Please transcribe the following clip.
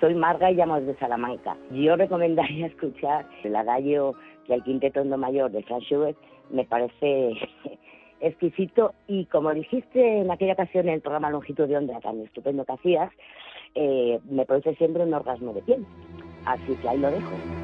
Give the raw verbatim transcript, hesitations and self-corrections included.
soy Marga y llamo desde Salamanca. Yo recomendaría escuchar el adagio del Quinteto en Do mayor de Franz Schubert, me parece exquisito, y como dijiste en aquella ocasión en el programa Longitud de Onda, tan estupendo que hacías, eh, me produce siempre un orgasmo de piel. Así que ahí lo dejo.